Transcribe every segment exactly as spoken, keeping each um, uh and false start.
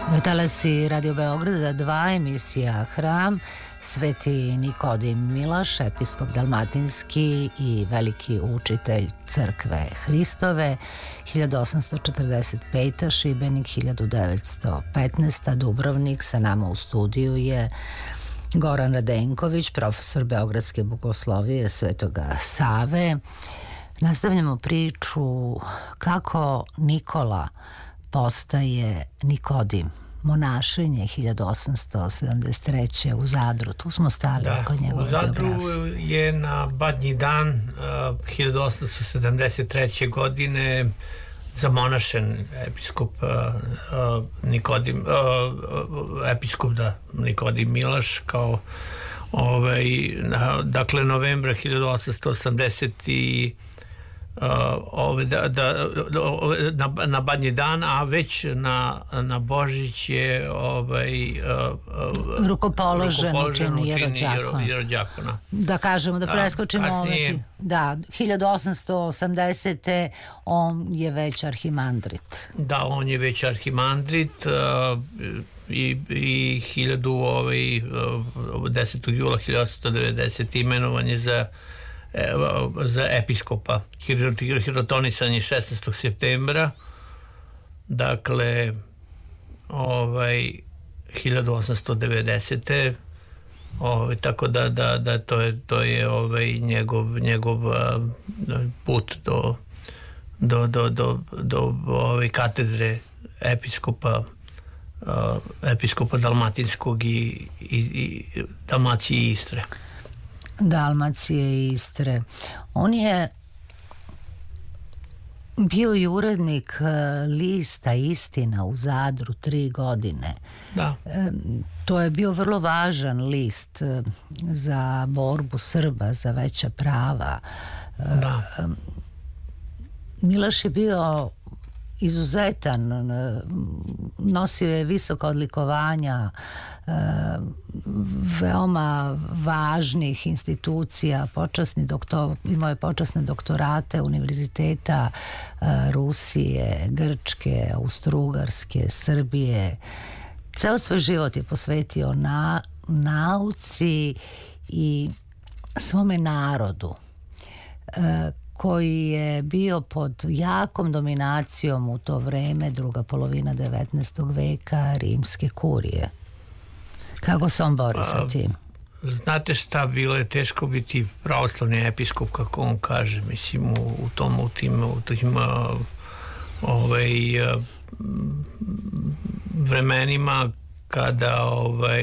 Talasi Radio Beograda dva, emisija Hram, Sveti Nikodim Milaš, episkop dalmatinski i veliki učitelj crkve Hristove, hiljadu osamsto četrdeset peta. Šibenik, hiljadu devetsto petnaesta. Dubrovnik. Sa nama u studiju je Goran Radenković, profesor Beogradske bogoslovije Svetoga Save. Nastavljamo priču kako Nikola postaje Nikodim. Monašenje hiljadu osamsto sedamdeset treće. u Zadru. Tu smo stali da, kod njegove u Zadru biografije. je na Badnji dan uh, hiljadu osamsto sedamdeset treće. godine zamonašen episkop uh, uh, Nikodim uh, episkop da Nikodim Milaš kao ovaj, dakle novembra hiljadu osamsto osamdeset Uh, ove, da, da, na, na Badnji dan, a već na, na Božić je ovaj, uh, rukopoložen u čini Jerođakona. Da kažemo, da, da preskočimo kasnije, ove, da, hiljadu osamsto osamdesete. on je već arhimandrit. Da, on je već arhimandrit uh, i, i hiljadu ovaj, desetog jula hiljadu osamsto devedesete. imenovan je za za episkopa. Hirotonisan je šesnaestog septembra, dakle ovaj hiljadu osamsto devedesete. ovaj tako da da da to je to je ovaj njegov njegov put do do do do do ove katedre episkopa episkopa dalmatinskog i i, i Dalmacije i Istre. Dalmacije i Istre. On je bio i urednik lista Istina u Zadru tri godine. Da. To je bio vrlo važan list za borbu Srba, za veća prava. Da. Miloš je bio izuzetan, nosio je visoka odlikovanja veoma važnih institucija, počasni doktor, imao je počasne doktorate univerziteta Rusije, Grčke, Austrougarske, Srbije. Ceo svoj život je posvetio na nauci i svome narodu, koji je bio pod jakom dominacijom u to vreme, druga polovina devetnaestog veka, rimske kurije. Kako se on bori sa tim? Znate šta, bilo je teško biti pravoslavni episkop, kako on kaže, mislim, u, u tom, u tim, u tim ovaj, vremenima kada ovaj,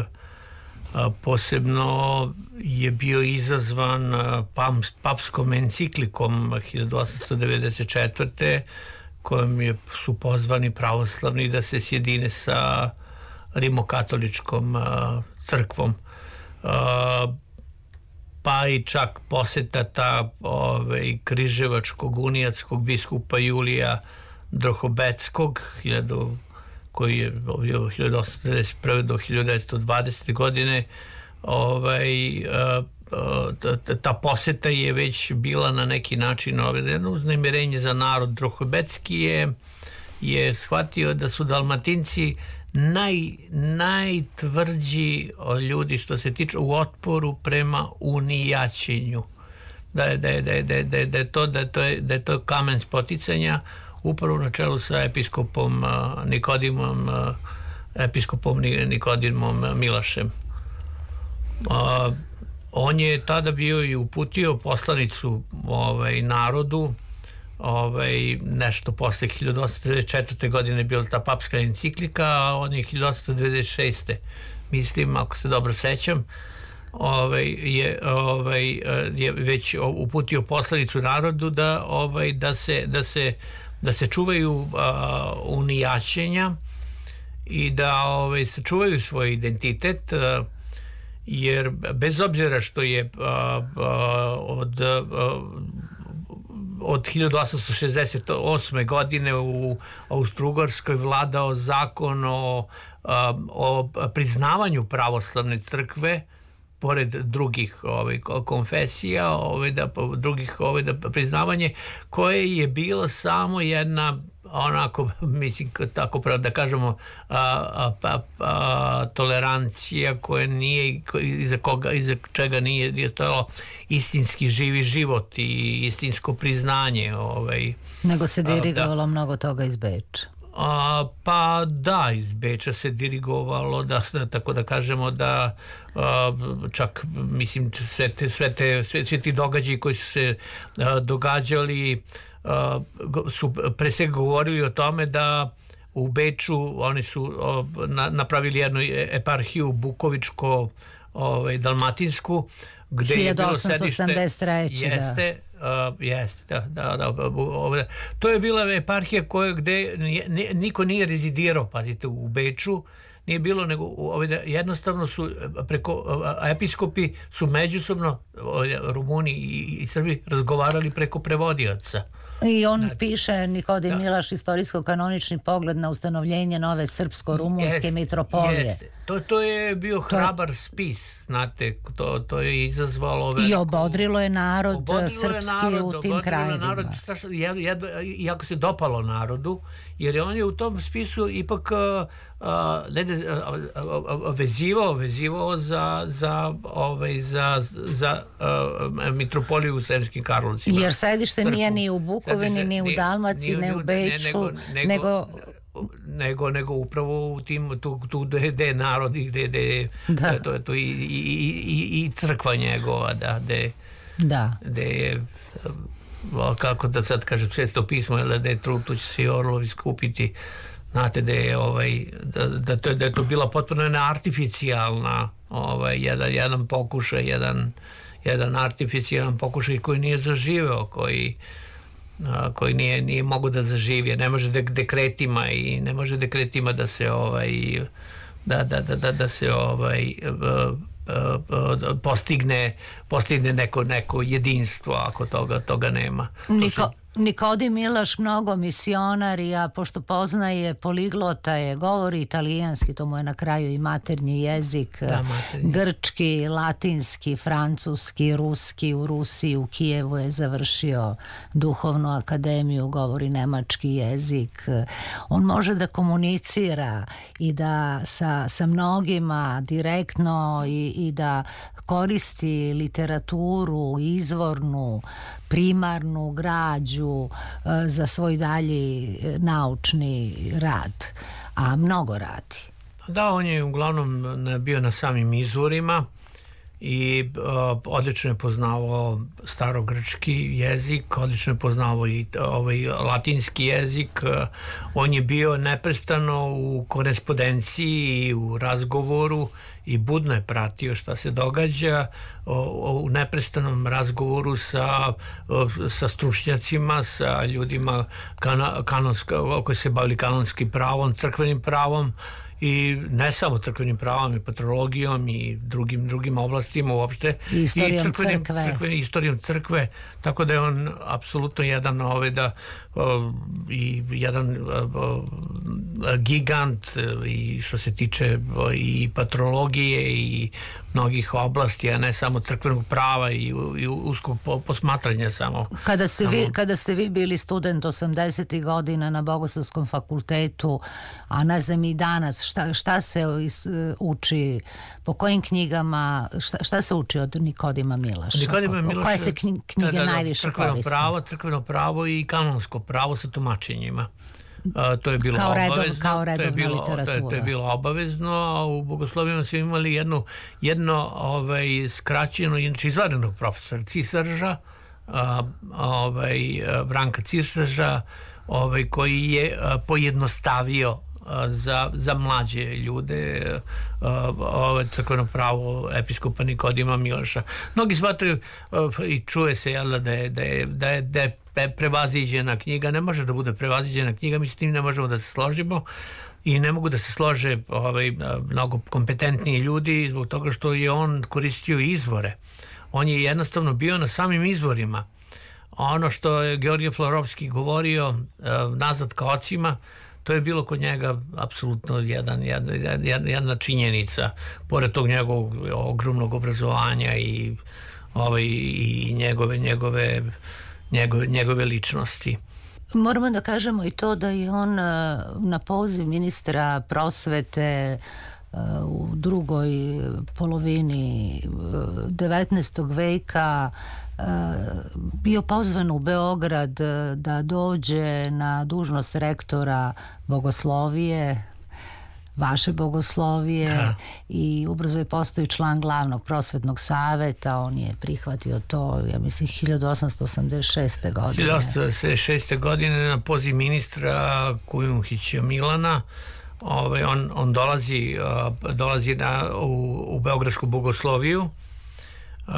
posebno je bio izazvan papskom enciklikom hiljadu osamsto devedeset četvrte. kojom je, su pozvani pravoslavni da se sjedine sa rimokatoličkom a, crkvom. A, pa i čak poseta ta ove, križevačkog unijatskog biskupa Julija Drohobeckog, hiljadu koji je hiljadu osamsto devedeset prve. do hiljadu devetsto dvadesete. godine. Ovaj, a, ta poseta je već bila na neki način jedno uznemirenje za narod. Drohobecki je, je shvatio da su Dalmatinci naj, najtvrđi ljudi što se tiče u otporu prema unijaćenju. Da je, da je, da je, da je, da je, da je, to, da je, to, da je to kamen spoticanja, upravo na čelu sa episkopom Nikodimom, episkopom Nikodimom Milašem. A, on je tada bio i uputio poslanicu ovaj, narodu, ovaj, nešto posle hiljadu osamsto devedeset četvrte. godine je bila ta papska enciklika, a on je hiljadu osamsto devedeset šeste. mislim, ako se dobro sećam, ovaj, je, ovaj, je već uputio poslanicu narodu da, ovaj, da, se, da, se, da se čuvaju a, unijaćenja i da ovaj, se čuvaju svoj identitet, a, jer bez obzira što je a, a, od a, od hiljadu osamsto šezdeset osme. godine u Austrougarskoj vladao zakon o, o priznavanju pravoslavne crkve pored drugih ovaj, konfesija, ovaj, da, drugih ovaj, da, priznavanje koje je bilo samo jedna onako, mislim, tako pravo da kažemo, a, a, a, a, tolerancija koja nije, iza, koga, iza čega nije, nije stojalo istinski živi život i istinsko priznanje. Ovaj, nego se dirigovalo a, da, mnogo toga iz Beča. A, pa da, iz Beča se dirigovalo, da, tako da kažemo da a, čak, mislim, sve te, sve te, sve, sve ti događaji koji su se a, događali a, su pre svega govorili o tome da u Beču oni su a, na, napravili jednu eparhiju Bukovičko, ovaj, dalmatinsku, gde je bilo sedište, jeste, uh, jeste, da, da, da, da, to je bila eparhija koja gde niko nije rezidirao, pazite, u Beču nije bilo, nego jednostavno su preko, episkopi su međusobno, Rumuni i Srbi, razgovarali preko prevodioca. I on znači, piše, Nikodim da. Milaš, istorijsko-kanonični pogled na ustanovljenje nove srpsko-rumunske jest, mitropolije. Jeste. To, to je bio hrabar to... spis, znate, to, to je izazvalo veliko... I obodrilo je narod obodrilo srpski je narod, u tim krajevima. Narod, strašno, jed, jed, iako se dopalo narodu, jer je on je u tom spisu ipak uh, ne, uh, vezivao, vezivao za, za, ovaj, za, za uh, mitropoliju u Sremskim Karlovcima. Jer sedište crkvu. Nije ni u Bukovini, ni u Dalmaciji, ni u Beču, ne, nego... nego nego nego upravo u tim tu tu gde je narod i gde gde da. to to i i i i crkva njegova da gde da gde je kako da sad kažem Sveto pismo ili da je tu će se orlovi skupiti, znate da je ovaj da da to da je to bila potpuno jedna artificijalna ovaj jedan jedan pokušaj jedan jedan artificijalan pokušaj koji nije zaživeo, koji koji nije, nije mogu da zaživi, ne može de, dekretima i ne može dekretima da se ovaj da, da, da, da, da se ovaj postigne postigne neko, neko jedinstvo ako toga, toga nema. Niko, su... Nikodim Milaš mnogo misionar, a pošto poznaje poliglota je, govori italijanski, to mu je na kraju i maternji jezik, da, maternji. Grčki, latinski, francuski, ruski, u Rusiji, u Kijevu je završio duhovnu akademiju, govori nemački jezik. On može da komunicira i da sa, sa mnogima direktno i, i da koristi literaturu izvornu, primarnu građu za svoj dalji naučni rad, a mnogo radi. Da, on je uglavnom bio na samim izvorima i uh, odlično je poznavao starogrčki jezik, odlično je poznavao i ovaj latinski jezik. Uh, on je bio neprestano u korespondenciji i u razgovoru i budno je pratio šta se događa, u neprestanom razgovoru sa, sa stručnjacima, sa ljudima kana, kanonska, koji se bavili kanonskim pravom, crkvenim pravom, i ne samo crkvenim pravom i patrologijom i drugim drugim oblastima uopšte, i istorijom i crkvenim, crkve. Crkvenim, istorijom crkve, tako da je on apsolutno jedan ove da o, i jedan o, gigant i što se tiče o, i patrologije i mnogih oblasti, a ne samo crkvenog prava i, i uskog posmatranja samo. Kada ste, samo... vi, kada ste vi bili student osamdesetih godina na Bogoslovskom fakultetu, a ne znam i danas, šta, šta se uči, po kojim knjigama, šta, šta se uči od Nikodima Milaša? Nikodima Milaša, koje se knjige da, da, najviše crkveno koriste? Pravo, crkveno pravo i kanonsko pravo sa tumačenjima. A, to je bilo kao obavezno, redov, kao redovna to je bilo, literatura. To je, to je bilo obavezno, a u bogoslovima smo imali jednu, jedno ovaj, skraćeno, inače izvanrednog profesora Cisarža, a, ovaj, Branka Cisarža, ovaj, koji je a, pojednostavio za, za mlađe ljude ovo crkveno pravo episkopa Nikodima Milaša. Mnogi smatraju i čuje se jel, da je, da je, da je, da je prevaziđena knjiga. Ne može da bude prevaziđena knjiga, mi s tim ne možemo da se složimo i ne mogu da se slože ovaj, mnogo kompetentniji ljudi zbog toga što je on koristio izvore. On je jednostavno bio na samim izvorima. Ono što je Georgije Florovski govorio nazad ka ocima, to je bilo kod njega apsolutno jedan, jedna, jedna, jedna činjenica, pored tog njegovog ogromnog obrazovanja i, ovaj, i njegove, njegove, njegove, njegove ličnosti. Moramo da kažemo i to da je on na poziv ministra prosvete u drugoj polovini devetnaestog veka bio pozvan u Beograd da dođe na dužnost rektora bogoslovije, vaše bogoslovije, ha. I ubrzo je postao član glavnog prosvetnog saveta. On je prihvatio to, ja mislim, hiljadu osamsto osamdeset šeste godine. hiljadu osamsto osamdeset šeste godine na poziv ministra Kujundžića Milana. Ove, on, on dolazi, uh, dolazi na, u, u Beogradsku bogosloviju. Uh,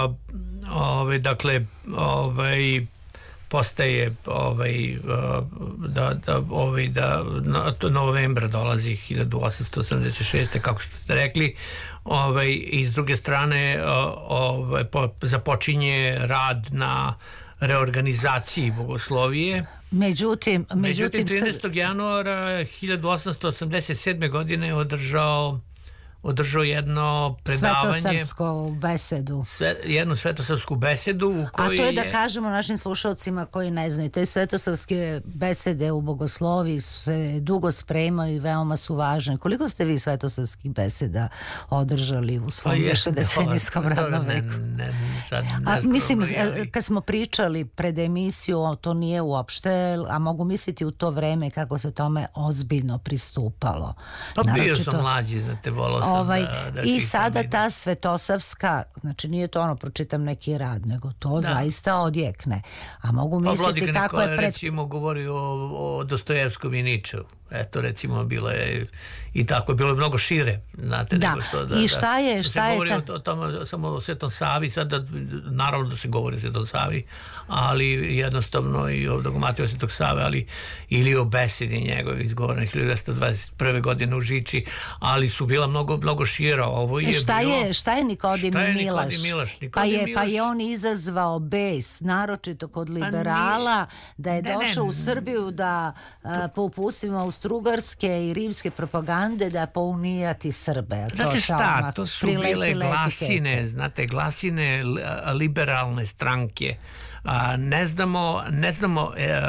ove, dakle, ovaj postaje ovaj da da ovaj da to novembra dolazi hiljadu osamsto osamdeset šeste kako ste rekli, ovaj i s druge strane ovaj započinje rad na reorganizaciji bogoslovije. Međutim, međutim trinaestog januara hiljadu osamsto osamdeset sedme godine održao održao jedno predavanje, svetosavsku besedu. Sve, jednu svetosavsku besedu u kojoj A to je da je... kažemo našim slušalcima koji ne znaju, te svetosavske besede u bogosloviji se dugo spremaju i veoma su važne. Koliko ste vi svetosavskih beseda održali u svom višedecenijskom radnom veku? Ne, ne, sad a, mislim, kad smo pričali pred emisiju, to nije uopšte, a mogu misliti u to vreme kako se tome ozbiljno pristupalo. Pa bio Naročito... sam mlađi, znate, volao sam Ovaj, da, da i sada ta svetosavska, znači nije to ono pročitam neki rad, nego to da. Zaista odjekne. A mogu misliti pa, kako je pred... recimo govori o, o Dostojevskom i Niču. Eto, recimo, bilo je i tako je bilo mnogo šire, znate, da. Nego što da, I šta je, da, šta se je govori ta... o tome samo o Svetom Savi, sada naravno da se govori o Svetom Savi, ali jednostavno i o dogmatiju Svetog Save, ali ili o besedi njegove izgovorene hiljadu devetsto dvadeset prve godine u Žiči, ali su bila mnogo, mnogo šira. Ovo je šta, bilo... je, šta je Nikodim šta je Milaš? Nikodim Milaš? Nikodim pa, je, Milaš... pa je on izazvao bes, naročito kod liberala, da je ne, došao ne, u Srbiju da to... po upustvima Austrougarske i rimske propagande da pounijati Srbe. Znate šta, to su bile glasine, etikete. Znate, glasine liberalne stranke. A, ne znamo, ne znamo e, e,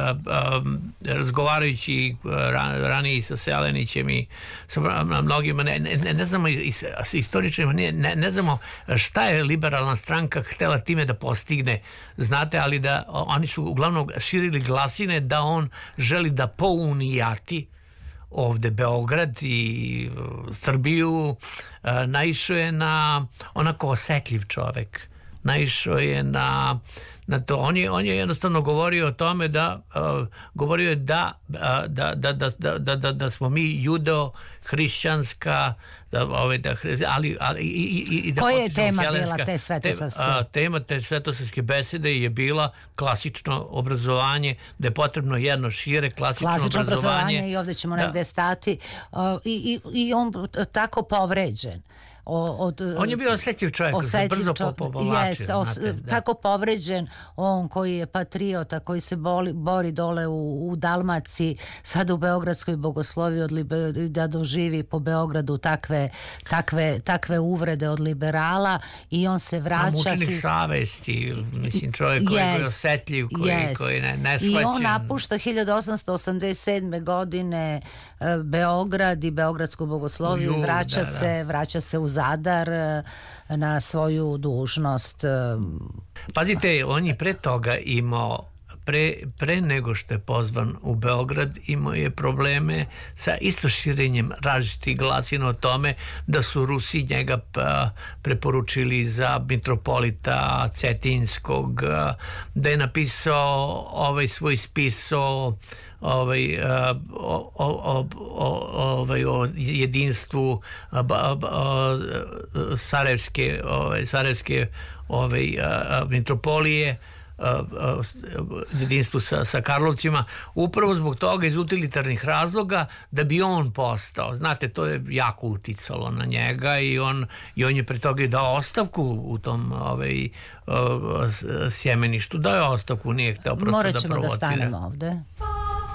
razgovarajući ranije sa Selenićem i sa mnogima, ne, ne, ne znamo i sa istoričarima, ne, ne znamo šta je liberalna stranka htjela time da postigne, znate, ali da oni su uglavnom širili glasine da on želi da pounijati ovde Beograd i Srbiju. Naišao je na onako osetljiv čovek, naišao je na na to. On je, on je jednostavno govorio o tome da uh, govorio je da, uh, da, da, da, da, da, da smo mi judo-hrišćanska da, ove, da, ali, ali i, i, i da koja je tema bila te svetosavske? Te, uh, tema te svetosavske besede je bila klasično obrazovanje, da je potrebno jedno šire klasično, klasično obrazovanje. obrazovanje i ovdje ćemo da. negde stati uh, i, i, i on tako povređen. Od, on je bio osjetljiv čovjek, se brzo povlačio, znate, da. Tako povređen, on koji je patriota, koji se boli, bori dole u, u Dalmaciji, sad u Beogradskoj bogosloviji od liber, da doživi po Beogradu takve, takve, takve uvrede od liberala i on se vraća. A mučenik hi... savesti, mislim, čovjek koji yes, je osjetljiv, koji, yes. koji ne, ne shvaćen. I on napušta hiljadu osamsto osamdeset sedme godine Beograd i Beogradsku bogosloviju i vraća, da, da. se, vraća se u Zadar na svoju dužnost. Pazite, on je pre toga imao Pre, pre nego što je pozvan u Beograd imao je probleme sa isto širenjem različitih glasina o tome da su Rusi njega preporučili za mitropolita Cetinskog, da je napisao ovaj svoj spis o ovaj o, o, o, ovaj, o jedinstvu Sarajevske ovaj, Sarajevske ovaj, mitropolije, jedinstvu sa, sa Karlovcima, upravo zbog toga iz utilitarnih razloga da bi on postao, znate, to je jako uticalo na njega i on, i on je pre toga i dao ostavku u tom ovaj, sjemeništu, dao je ostavku, nije hteo prosto da provocira. Morat ćemo da stanemo ovde.